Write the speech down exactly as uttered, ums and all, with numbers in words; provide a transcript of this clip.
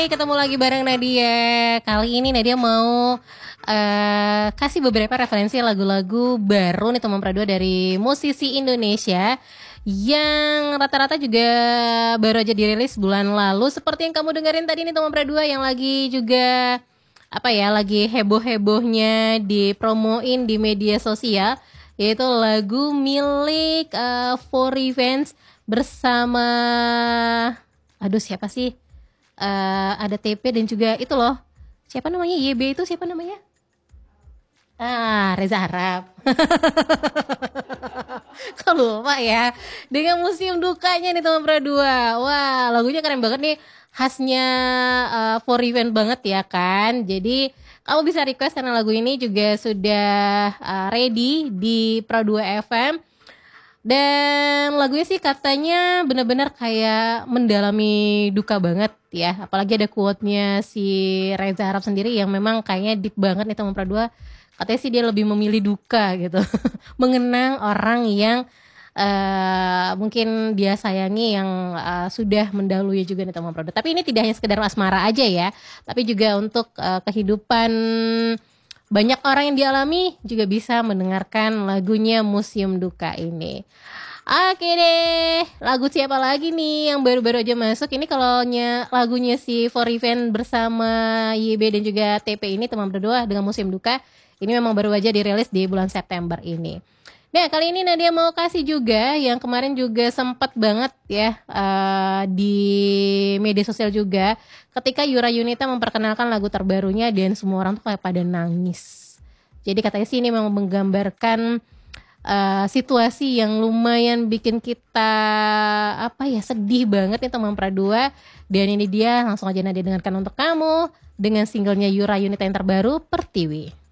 Hai, ketemu lagi bareng Nadia. Kali ini Nadia mau uh, kasih beberapa referensi lagu-lagu baru nih teman Pradua dari musisi Indonesia yang rata-rata juga baru aja dirilis bulan lalu. Seperti yang kamu dengerin tadi nih teman Pradua, yang lagi juga apa ya, lagi heboh-hebohnya dipromoin di media sosial, yaitu lagu milik uh, For Revenge bersama, aduh siapa sih? Uh, ada T P dan juga itu loh, siapa namanya, Y B itu siapa namanya? Ah, Reza Arab. Kok lupa ya? Dengan Museum Dukanya nih teman Pradua. Wah, lagunya keren banget nih. Khasnya uh, For Revenge banget ya kan. Jadi kamu bisa request karena lagu ini juga sudah uh, ready di Pradua F M. Dan lagunya sih katanya benar-benar kayak mendalami duka banget ya. Apalagi ada quote-nya si Reza Arab sendiri yang memang kayaknya deep banget nih teman Pradua. Katanya sih dia lebih memilih duka gitu. Mengenang orang yang uh, mungkin dia sayangi, yang uh, sudah mendahului juga nih teman Pradua. Tapi ini tidak hanya sekedar asmara aja ya. Tapi juga untuk uh, kehidupan banyak orang yang dialami, juga bisa mendengarkan lagunya Museum Duka ini. Oke deh, lagu siapa lagi nih yang baru-baru aja masuk? Ini kalau nya, lagunya si For Revenge bersama Y B dan juga T P ini teman berdua dengan Museum Duka. Ini memang baru aja dirilis di bulan September ini. Nah, kali ini Nadia mau kasih juga yang kemarin juga sempat banget ya uh, di media sosial juga, ketika Yura Yunita memperkenalkan lagu terbarunya dan semua orang tuh kayak pada nangis. Jadi katanya sih ini memang menggambarkan uh, situasi yang lumayan bikin kita apa ya, sedih banget nih teman Pradua. Dan ini dia, langsung aja Nadia dengarkan untuk kamu dengan singlenya Yura Yunita yang terbaru, Pertiwi.